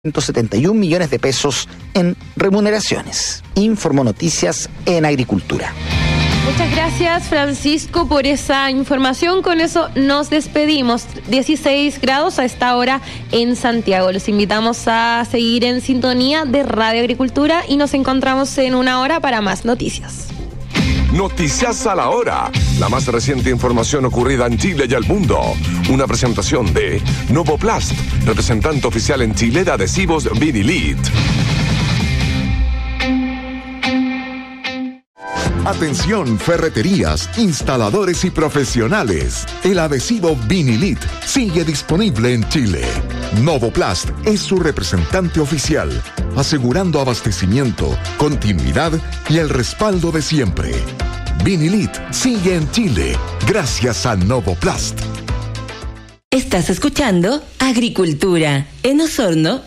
171 millones de pesos en remuneraciones. Informó Noticias en Agricultura. Muchas gracias, Francisco, por esa información. Con eso nos despedimos. 16 grados a esta hora en Santiago. Los invitamos a seguir en sintonía de Radio Agricultura y nos encontramos en una hora para más noticias. Noticias a la hora. La más reciente información ocurrida en Chile y el mundo. Una presentación de Novoplast, representante oficial en Chile de adhesivos Vinilit. Atención, ferreterías, instaladores y profesionales. El adhesivo Vinilit sigue disponible en Chile. Novoplast es su representante oficial, asegurando abastecimiento, continuidad y el respaldo de siempre. Vinilit sigue en Chile gracias a Novoplast. Estás escuchando Agricultura en Osorno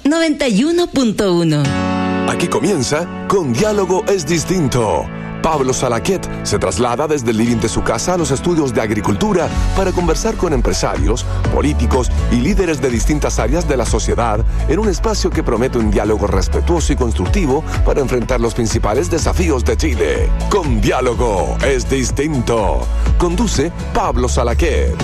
91.1. Aquí comienza Con Diálogo es Distinto. Pablo Salaquet se traslada desde el living de su casa a los estudios de agricultura para conversar con empresarios, políticos y líderes de distintas áreas de la sociedad en un espacio que promete un diálogo respetuoso y constructivo para enfrentar los principales desafíos de Chile. Con Diálogo es Distinto. Conduce Pablo Salaquet.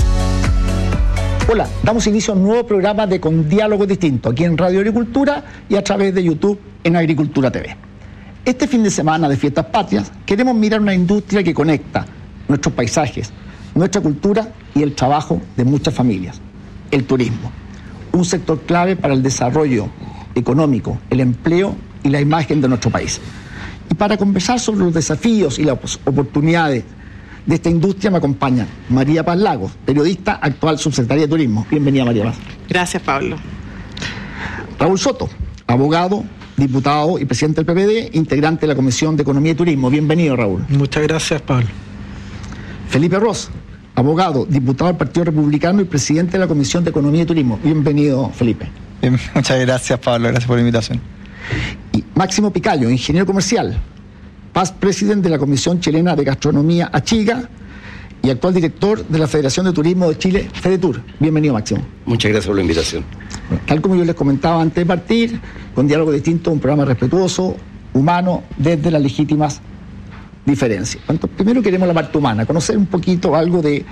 Hola, damos inicio a un nuevo programa de Con Diálogo Distinto aquí en Radio Agricultura y a través de YouTube en Agricultura TV. Este fin de semana de Fiestas Patrias queremos mirar una industria que conecta nuestros paisajes, nuestra cultura y el trabajo de muchas familias, el turismo. Un sector clave para el desarrollo económico, el empleo y la imagen de nuestro país. Y para conversar sobre los desafíos y las oportunidades de esta industria me acompaña María Paz Lagos, periodista, actual subsecretaria de Turismo. Bienvenida, María Paz. Gracias, Pablo. Raúl Soto, abogado, diputado y presidente del PPD, integrante de la Comisión de Economía y Turismo. Bienvenido, Raúl. Muchas gracias, Pablo. Felipe Ross, abogado, diputado del Partido Republicano y presidente de la Comisión de Economía y Turismo. Bienvenido, Felipe. Bien, muchas gracias, Pablo. Gracias por la invitación. Y Máximo Picayo, ingeniero comercial, past presidente de la Comisión Chilena de Gastronomía Achiga y actual director de la Federación de Turismo de Chile, FEDETUR. Bienvenido, Máximo. Muchas gracias por la invitación. Bueno, tal como yo les comentaba antes de partir, Con Diálogo Distinto, un programa respetuoso, humano, desde las legítimas diferencias. Primero queremos la parte humana, conocer un poquito algo de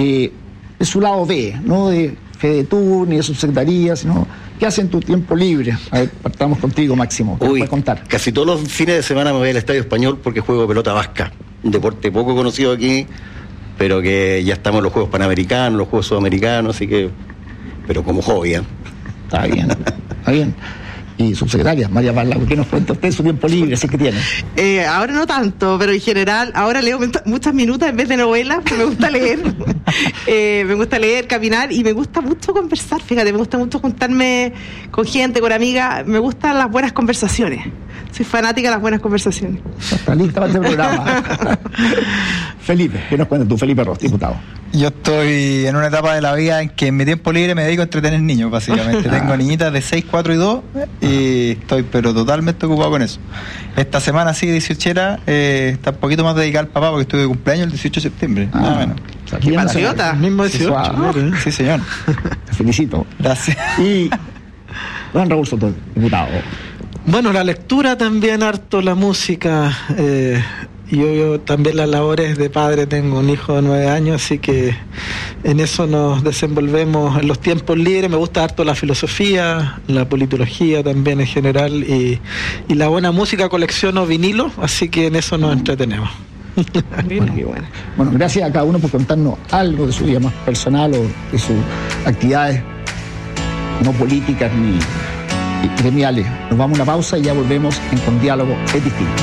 su lado B, no de FEDETUR ni de subsecretaría, sino qué hacen en tu tiempo libre. A ver, partamos contigo, Máximo. ¿Qué puedes contar? Casi todos los fines de semana me voy al Estadio Español porque juego pelota vasca, un deporte poco conocido aquí, pero que ya estamos en los Juegos Panamericanos, los Juegos Sudamericanos, así que, pero como hobby, ¿eh? Está bien, está bien. Y subsecretaria, María Paz Lagos, ¿qué nos cuenta usted en su tiempo libre? ¿Así que tiene? Ahora no tanto, pero en general, ahora leo muchas minutas en vez de novelas, porque me gusta leer. Me gusta leer, caminar y me gusta mucho conversar, fíjate, me gusta mucho juntarme con gente, con amigas, me gustan las buenas conversaciones. Soy fanática de las buenas conversaciones. Está lista para este programa. Felipe, ¿qué nos cuentas tú, Felipe Ross, diputado? Yo estoy en una etapa de la vida en que en mi tiempo libre me dedico a entretener niños, básicamente. Tengo niñitas de 6, 4 y 2 y estoy pero totalmente ocupado con eso. Esta semana sí, 18era, está un poquito más dedicada al papá porque estuve de cumpleaños el 18 de septiembre. Nada menos. ¡Qué patriota! El mismo 18. Sí, señor. Te felicito. Gracias. Y don Raúl Soto, diputado. Bueno, la lectura también, harto la música. Yo también las labores de padre, tengo un hijo de 9 años, así que en eso nos desenvolvemos en los tiempos libres. Me gusta harto la filosofía, la politología también en general, y la buena música, colecciono vinilos, así que en eso nos entretenemos. Bueno, gracias a cada uno por contarnos algo de su vida más personal o de sus actividades no políticas ni gremiales. Nos vamos a una pausa y ya volvemos en Con Diálogo es Distinto.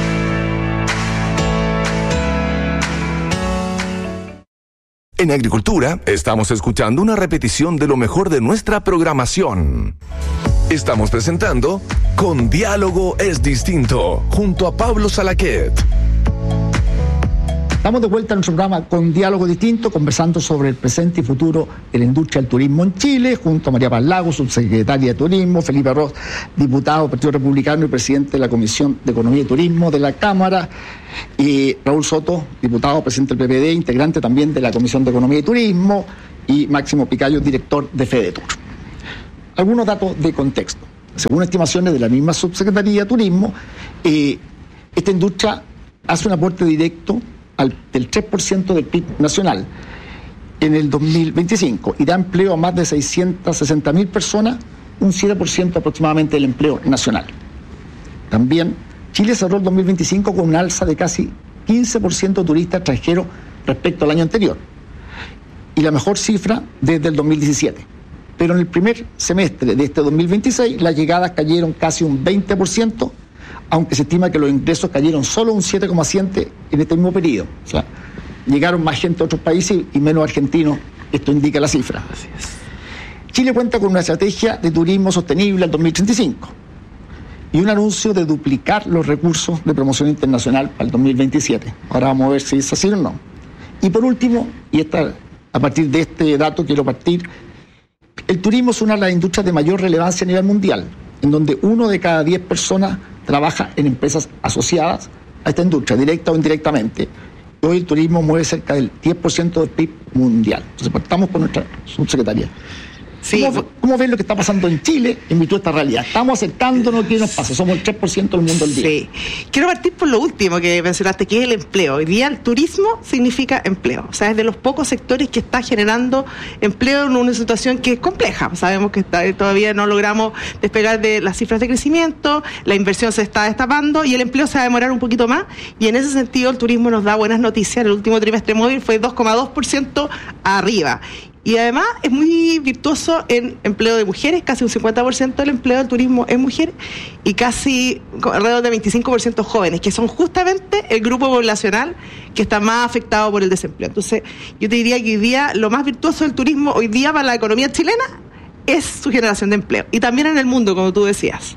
En Agricultura estamos escuchando una repetición de lo mejor de nuestra programación. Estamos presentando Con Diálogo es Distinto, junto a Pablo Salaquet. Estamos de vuelta en nuestro programa Con Diálogo Distinto, conversando sobre el presente y futuro de la industria del turismo en Chile, junto a María Paz Lagos, subsecretaria de Turismo, Felipe Ross, diputado del Partido Republicano y presidente de la Comisión de Economía y Turismo de la Cámara, y Raúl Soto, diputado, presidente del PPD, integrante también de la Comisión de Economía y Turismo, y Máximo Picayo, director de FEDETUR. Algunos datos de contexto. según estimaciones de la misma Subsecretaría de Turismo, esta industria hace un aporte directo del 3% del PIB nacional en el 2025 y da empleo a más de 660.000 personas, un 7% aproximadamente del empleo nacional. También Chile cerró el 2025 con un alza de casi 15% de turistas extranjeros respecto al año anterior y la mejor cifra desde el 2017. Pero en el primer semestre de este 2026 las llegadas cayeron casi un 20%, aunque se estima que los ingresos cayeron solo un 7,7% en este mismo periodo. O sea, llegaron más gente a otros países y menos argentinos, esto indica la cifra. Así es. Chile cuenta con una estrategia de turismo sostenible al 2035 y un anuncio de duplicar los recursos de promoción internacional para el 2027. Ahora vamos a ver si es así o no. Y por último, a partir de este dato quiero partir, el turismo es una de las industrias de mayor relevancia a nivel mundial, en donde 1 de cada 10 personas trabaja en empresas asociadas a esta industria, directa o indirectamente. Hoy el turismo mueve cerca del 10% del PIB mundial. Entonces partamos con nuestra subsecretaria. Sí. ¿Cómo ven lo que está pasando en Chile en virtud de esta realidad? Estamos acercándonos, ¿qué nos pasa? Somos el 3% del mundo al día. Sí. Quiero partir por lo último que mencionaste, que es el empleo. Hoy día el turismo significa empleo. O sea, es de los pocos sectores que está generando empleo en una situación que es compleja. Sabemos que todavía no logramos despegar de las cifras de crecimiento, la inversión se está destapando y el empleo se va a demorar un poquito más. Y en ese sentido el turismo nos da buenas noticias. El último trimestre móvil fue 2,2% arriba. Y además es muy virtuoso en empleo de mujeres, casi un 50% del empleo del turismo es mujer y casi alrededor de 25% jóvenes, que son justamente el grupo poblacional que está más afectado por el desempleo. Entonces, yo te diría que hoy día lo más virtuoso del turismo hoy día para la economía chilena es su generación de empleo. Y también en el mundo, como tú decías.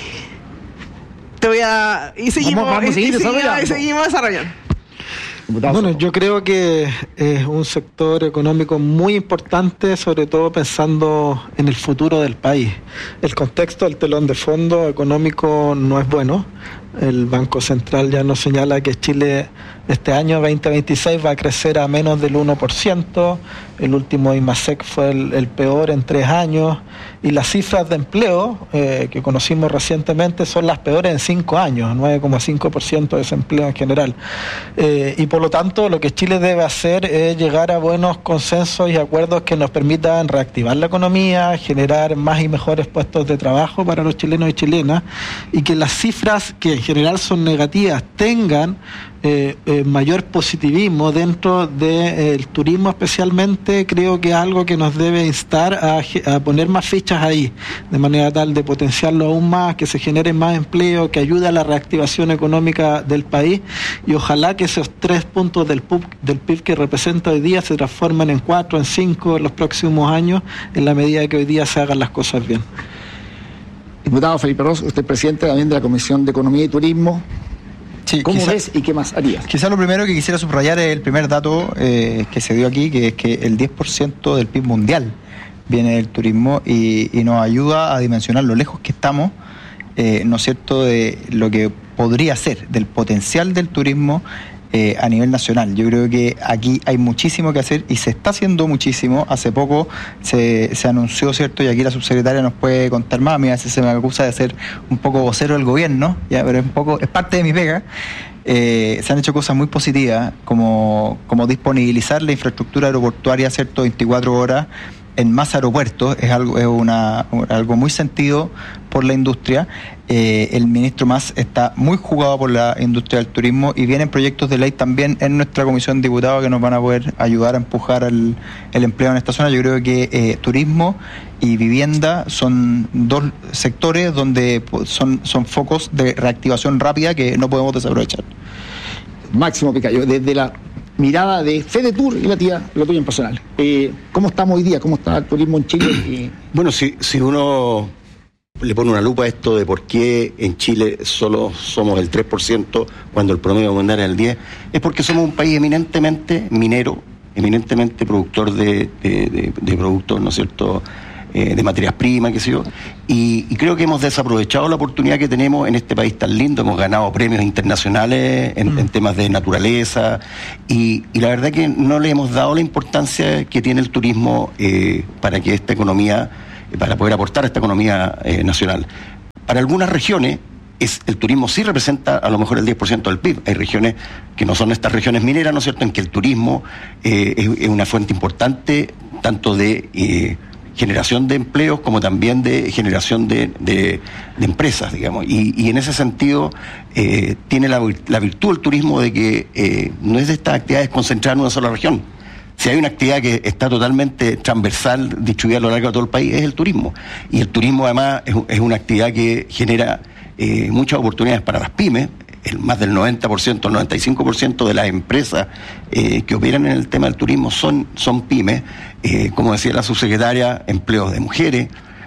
Seguimos desarrollando. Bueno, yo creo que es un sector económico muy importante, sobre todo pensando en el futuro del país. El contexto del telón de fondo económico no es bueno. El Banco Central ya nos señala que Chile este año 2026 va a crecer a menos del 1%. El último IMASEC fue el peor en 3 años. Y las cifras de empleo que conocimos recientemente son las peores en 5 años, 9,5% de desempleo en general. Y por lo tanto, lo que Chile debe hacer es llegar a buenos consensos y acuerdos que nos permitan reactivar la economía, generar más y mejores puestos de trabajo para los chilenos y chilenas, y que las cifras que en general son negativas tengan mayor positivismo dentro del turismo. Especialmente creo que es algo que nos debe instar a poner más fichas ahí, de manera tal de potenciarlo aún más, que se genere más empleo, que ayude a la reactivación económica del país, y ojalá que esos 3 puntos del PIB que representa hoy día se transformen en 4, en 5 en los próximos años, en la medida que hoy día se hagan las cosas bien. Diputado Felipe Ros, usted es presidente también de la Comisión de Economía y Turismo. Sí, ¿Cómo ves y qué más harías? Quizá lo primero que quisiera subrayar es el primer dato que se dio aquí, que es que el 10% del PIB mundial viene del turismo y nos ayuda a dimensionar lo lejos que estamos, ¿no es cierto?, de lo que podría ser, del potencial del turismo a nivel nacional. Yo creo que aquí hay muchísimo que hacer y se está haciendo muchísimo. Hace poco se anunció, ¿cierto?, y aquí la subsecretaria nos puede contar más. A mí a veces se me acusa de ser un poco vocero del gobierno, ya, pero es parte de mi pega. Se han hecho cosas muy positivas, como disponibilizar la infraestructura aeroportuaria, ¿cierto?, 24 horas en más aeropuertos. Es algo muy sentido por la industria. El ministro Mas está muy jugado por la industria del turismo y vienen proyectos de ley también en nuestra comisión de diputados que nos van a poder ayudar a empujar el empleo en esta zona. Yo creo que turismo y vivienda son 2 sectores donde son focos de reactivación rápida que no podemos desaprovechar. Máximo Picayo, desde la mirada de FedeTur y la tuya en personal. ¿Cómo estamos hoy día? ¿Cómo está el turismo en Chile? Bueno, si uno le pone una lupa a esto de por qué en Chile solo somos el 3% cuando el promedio mundial es el 10%, es porque somos un país eminentemente minero, eminentemente productor de productos, ¿no es cierto?, de materias primas, qué sé yo, y creo que hemos desaprovechado la oportunidad que tenemos en este país tan lindo. Hemos ganado premios internacionales en temas de naturaleza y la verdad que no le hemos dado la importancia que tiene el turismo para que esta economía, para poder aportar a esta economía nacional. Para algunas regiones, el turismo sí representa a lo mejor el 10% del PIB. Hay regiones que no son estas regiones mineras, ¿no es cierto?, en que el turismo es una fuente importante tanto de generación de empleos como también de generación de empresas, digamos. Y en ese sentido tiene la virtud del turismo de que no es de estas actividades concentradas en una sola región. Si hay una actividad que está totalmente transversal, distribuida a lo largo de todo el país, es el turismo. Y el turismo además es una actividad que genera muchas oportunidades para las pymes. Más del 90%, el 95% de las empresas que operan en el tema del turismo son pymes. Como decía la subsecretaria, empleos de mujeres,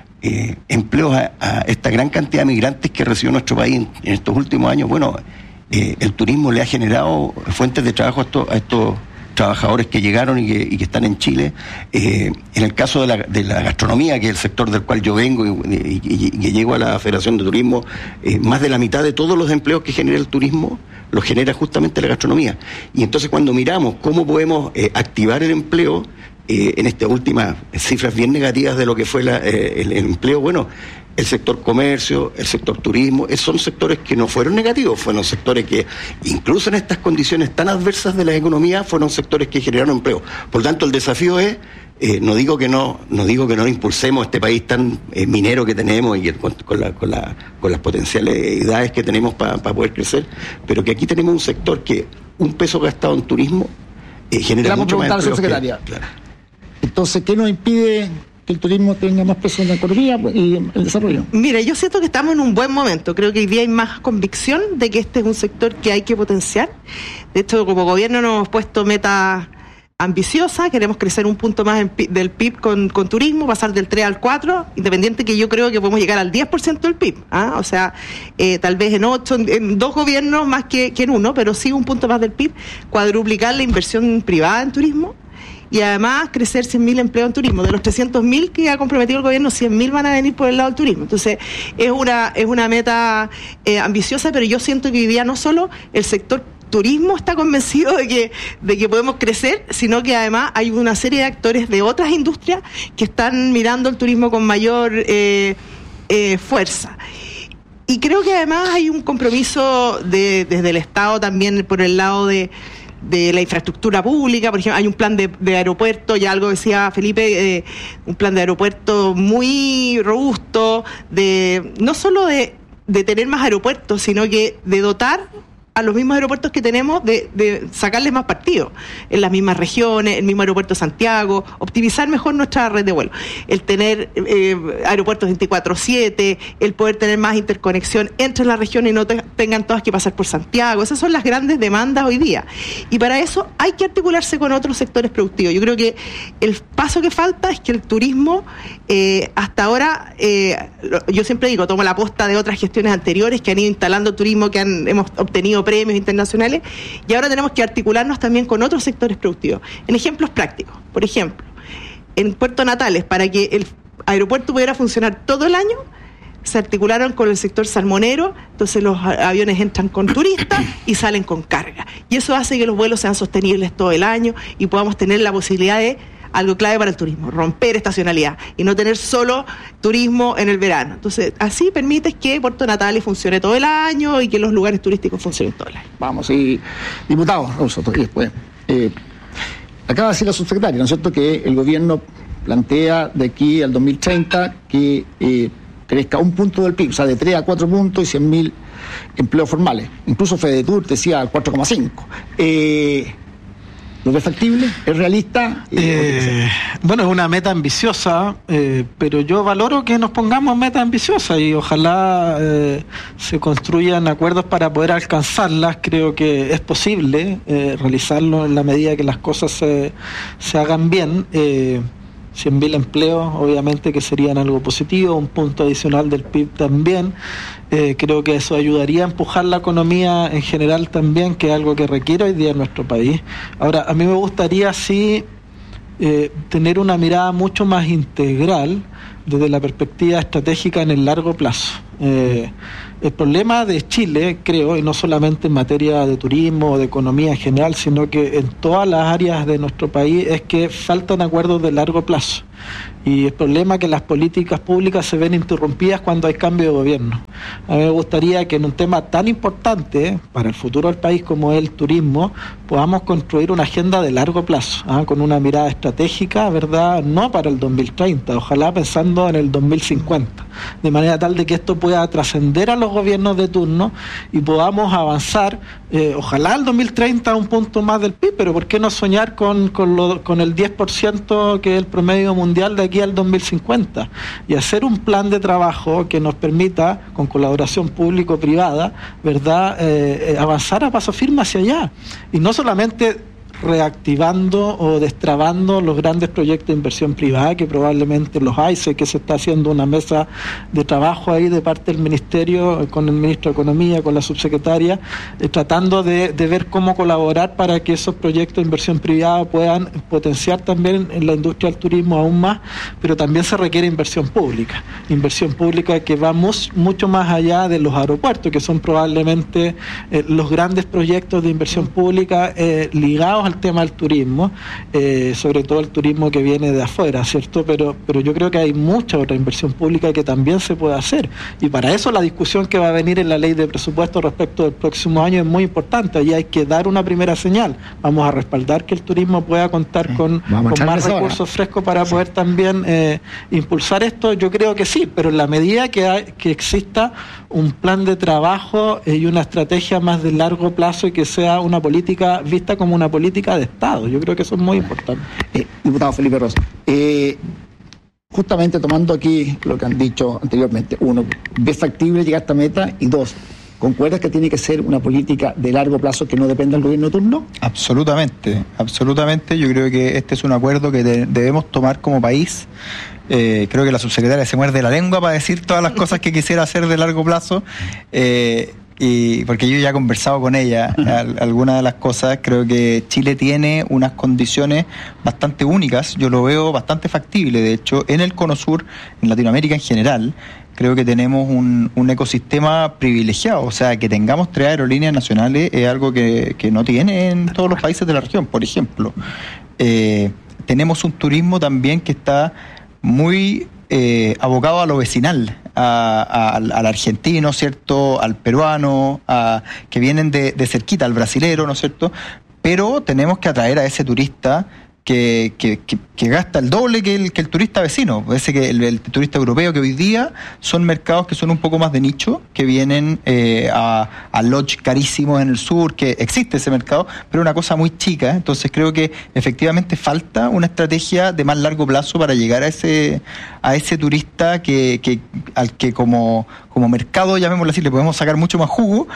empleos a esta gran cantidad de migrantes que recibió nuestro país en estos últimos años. Bueno, el turismo le ha generado fuentes de trabajo a estos trabajadores que llegaron y que están en Chile. En el caso de la gastronomía, que es el sector del cual yo vengo y que llego a la Federación de Turismo, más de la mitad de todos los empleos que genera el turismo los genera justamente la gastronomía. Y entonces cuando miramos cómo podemos activar el empleo, en estas últimas cifras bien negativas de lo que fue el empleo, bueno, el sector comercio, el sector turismo, son sectores que no fueron negativos, fueron sectores que, incluso en estas condiciones tan adversas de la economía, fueron sectores que generaron empleo. Por lo tanto, el desafío es, no digo que no impulsemos este país tan minero que tenemos y con las potencialidades que tenemos para poder crecer, pero que aquí tenemos un sector que un peso gastado en turismo genera mucho más empleo. Claro. Entonces, ¿qué nos impide que el turismo tenga más peso en la economía y en el desarrollo? Mira, yo siento que estamos en un buen momento. Creo que hoy día hay más convicción de que este es un sector que hay que potenciar. De hecho, como gobierno nos hemos puesto metas ambiciosas. Queremos crecer un punto más del PIB con turismo, pasar del 3 al 4, independiente que yo creo que podemos llegar al 10% del PIB. O sea, tal vez en 2 gobiernos más que en uno, pero sí un punto más del PIB, cuadruplicar la inversión privada en turismo. Y además crecer 100.000 empleos en turismo. De los 300.000 que ha comprometido el gobierno, 100.000 van a venir por el lado del turismo. Entonces, es una meta ambiciosa, pero yo siento que hoy día no solo el sector turismo está convencido de que podemos crecer, sino que además hay una serie de actores de otras industrias que están mirando el turismo con mayor fuerza. Y creo que además hay un compromiso desde el Estado también por el lado de la infraestructura pública. Por ejemplo, hay un plan de aeropuerto, ya algo decía Felipe, un plan de aeropuerto muy robusto, no solo de tener más aeropuertos, sino que de dotar a los mismos aeropuertos que tenemos de sacarles más partido en las mismas regiones, el mismo aeropuerto de Santiago, optimizar mejor nuestra red de vuelo, el tener aeropuertos 24/7, el poder tener más interconexión entre las regiones y no tengan todas que pasar por Santiago. Esas son las grandes demandas hoy día, y para eso hay que articularse con otros sectores productivos. Yo creo que el paso que falta es que el turismo hasta ahora, yo siempre digo, tomo la posta de otras gestiones anteriores que han ido instalando turismo, que hemos obtenido premios internacionales, y ahora tenemos que articularnos también con otros sectores productivos. En ejemplos prácticos, por ejemplo, en Puerto Natales, para que el aeropuerto pudiera funcionar todo el año, se articularon con el sector salmonero. Entonces los aviones entran con turistas y salen con carga, y eso hace que los vuelos sean sostenibles todo el año y podamos tener la posibilidad de algo clave para el turismo, romper estacionalidad y no tener solo turismo en el verano. Entonces, así permites que Puerto Natales funcione todo el año y que los lugares turísticos funcionen todo el año. Vamos, y diputados, nosotros, y después. Acaba de decir la subsecretaria, ¿no es cierto?, que el gobierno plantea de aquí al 2030 que crezca un punto del PIB, o sea, de 3 a 4 puntos y 100.000 empleos formales. Incluso Fedetur decía 4,5. ¿Lo ves factible? ¿Es realista? Bueno, es una meta ambiciosa, pero yo valoro que nos pongamos metas ambiciosas y ojalá se construyan acuerdos para poder alcanzarlas. Creo que es posible realizarlo en la medida que las cosas se hagan bien. 100.000 empleos, obviamente que serían algo positivo, un punto adicional del PIB también. Creo que eso ayudaría a empujar la economía en general también, que es algo que requiere hoy día en nuestro país. Ahora, a mí me gustaría sí tener una mirada mucho más integral desde la perspectiva estratégica en el largo plazo. El problema de Chile, creo, y no solamente en materia de turismo o de economía en general, sino que en todas las áreas de nuestro país, es que faltan acuerdos de largo plazo. Y el problema es que las políticas públicas se ven interrumpidas cuando hay cambio de gobierno. A mí me gustaría que en un tema tan importante para el futuro del país como es el turismo, podamos construir una agenda de largo plazo, con una mirada estratégica, ¿verdad? No para el 2030, ojalá pensando en el 2050, de manera tal de que esto pueda trascender a los gobiernos de turno y podamos avanzar, ojalá el 2030 un punto más del PIB, pero ¿por qué no soñar con el 10% que es el promedio mundial de aquí al 2050? Y hacer un plan de trabajo que nos permita, con colaboración público-privada, ¿verdad?, avanzar a paso firme hacia allá. Y no solamente reactivando o destrabando los grandes proyectos de inversión privada, que probablemente los hay. Sé que se está haciendo una mesa de trabajo ahí de parte del Ministerio, con el Ministro de Economía, con la subsecretaria, tratando de ver cómo colaborar para que esos proyectos de inversión privada puedan potenciar también en la industria del turismo aún más, pero también se requiere inversión pública que va mucho más allá de los aeropuertos, que son probablemente los grandes proyectos de inversión pública ligados al tema del turismo, sobre todo el turismo que viene de afuera, ¿cierto? Pero yo creo que hay mucha otra inversión pública que también se puede hacer, y para eso la discusión que va a venir en la ley de presupuesto respecto del próximo año es muy importante, y hay que dar una primera señal. Vamos a respaldar que el turismo pueda contar con más recursos frescos para poder también impulsar esto. Yo creo que sí, pero en la medida que exista un plan de trabajo y una estrategia más de largo plazo, y que sea una política vista como una política de Estado. Yo creo que eso es muy importante. Diputado Felipe Rosa, justamente tomando aquí lo que han dicho anteriormente: uno, ¿ves factible llegar a esta meta? Y dos, ¿concuerdas que tiene que ser una política de largo plazo que no dependa del gobierno de turno? Absolutamente. Yo creo que este es un acuerdo que debemos tomar como país. Creo que la subsecretaria se muerde la lengua para decir todas las cosas que quisiera hacer de largo plazo. Y porque yo ya he conversado con ella algunas de las cosas. Creo que Chile tiene unas condiciones bastante únicas, yo lo veo bastante factible, de hecho, en el Cono Sur, en Latinoamérica en general. Creo que tenemos un ecosistema privilegiado, o sea, que tengamos 3 aerolíneas nacionales es algo que no tienen todos los países de la región, por ejemplo. Tenemos un turismo también que está muy abocado a lo vecinal, al argentino, ¿cierto?, al peruano, que vienen de cerquita, al brasilero, ¿no es cierto?, pero tenemos que atraer a ese turista que gasta el doble que el turista vecino, ese que el turista europeo, que hoy día son mercados que son un poco más de nicho, que vienen a lodge carísimos en el sur, que existe ese mercado, pero una cosa muy chica. Entonces creo que efectivamente falta una estrategia de más largo plazo para llegar a ese turista al que como mercado, llamémoslo así, le podemos sacar mucho más jugo,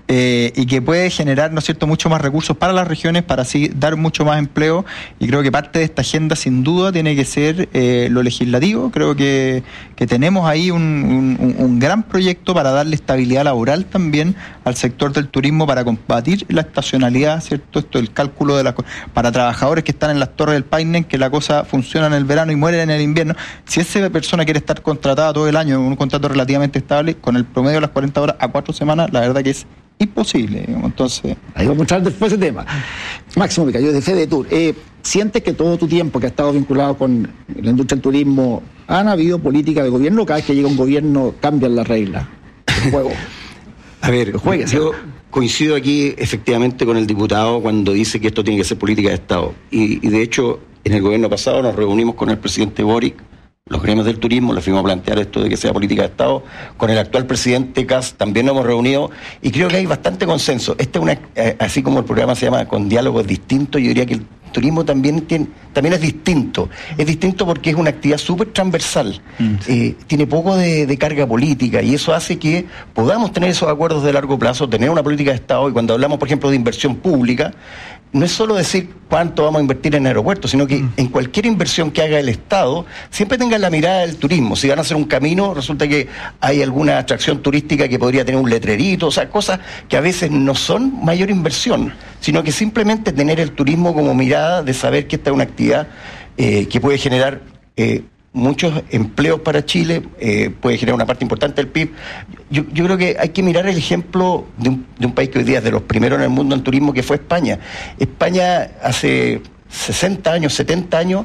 y que puede generar, ¿no es cierto?, mucho más recursos para las regiones, para así dar mucho más empleo. Y creo que parte de esta agenda sin duda tiene que ser lo legislativo. Creo que tenemos ahí un gran proyecto para darle estabilidad laboral también al sector del turismo, para combatir la estacionalidad, ¿cierto? Esto, el cálculo para trabajadores que están en las Torres del Paine, que la cosa funciona en el verano y muere en el invierno. Si esa persona quiere estar contratada todo el año en un contrato relativamente estable, con el promedio de las 40 horas a 4 semanas, la verdad que es imposible. Entonces, ahí vamos a entrar después de ese tema. Máximo Vicario, de FEDETUR, ¿sientes que todo tu tiempo que has estado vinculado con la industria del turismo han habido políticas de gobierno? Cada vez que llega un gobierno cambian las reglas del juego. A ver, yo coincido aquí efectivamente con el diputado cuando dice que esto tiene que ser política de Estado. Y de hecho, en el gobierno pasado nos reunimos con el presidente Boric, los gremios del turismo, le fuimos a plantear esto de que sea política de Estado. Con el actual presidente Kast también nos hemos reunido y creo que hay bastante consenso. Así como el programa se llama Con Diálogos Distintos, yo diría que el turismo también es distinto. Es distinto porque es una actividad súper transversal. Tiene poco de carga política, y eso hace que podamos tener esos acuerdos de largo plazo, tener una política de Estado. Y cuando hablamos, por ejemplo, de inversión pública, no es solo decir cuánto vamos a invertir en aeropuertos, sino que en cualquier inversión que haga el Estado siempre tenga la mirada del turismo. Si van a hacer un camino, resulta que hay alguna atracción turística que podría tener un letrerito, o sea, cosas que a veces no son mayor inversión, sino que simplemente tener el turismo como mirada de saber que esta es una actividad que puede generar muchos empleos para Chile, puede generar una parte importante del PIB. Yo creo que hay que mirar el ejemplo de un país que hoy día es de los primeros en el mundo en turismo, que fue España. España hace 60 años, 70 años,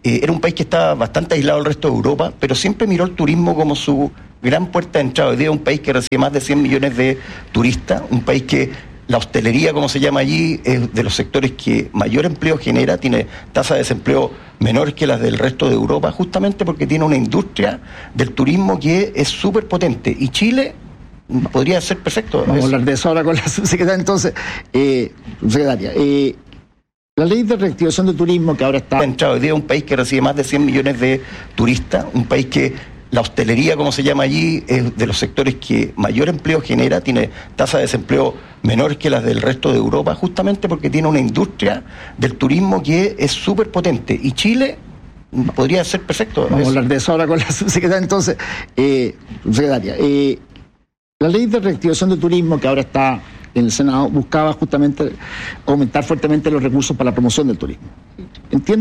era un país que estaba bastante aislado del resto de Europa, pero siempre miró el turismo como su gran puerta de entrada. Hoy día es un país que recibe más de 100 millones de turistas, un país que la hostelería, como se llama allí, es de los sectores que mayor empleo genera, tiene tasas de desempleo menores que las del resto de Europa, justamente porque tiene una industria del turismo que es súper potente. Y Chile podría ser perfecto. Vamos a hablar de eso ahora con la subsecretaria. Entonces, subsecretaria, la ley de reactivación de turismo que ahora está... Hoy día es un país que recibe más de 100 millones de turistas, un país que la hostelería, como se llama allí, es de los sectores que mayor empleo genera, tiene tasas de desempleo menores que las del resto de Europa, justamente porque tiene una industria del turismo que es súper potente. Y Chile podría ser perfecto. Vamos a hablar de eso ahora con la subsecretaria. Entonces, subsecretaria, la ley de reactivación de turismo que ahora está en el Senado buscaba justamente aumentar fuertemente los recursos para la promoción del turismo. Entiendo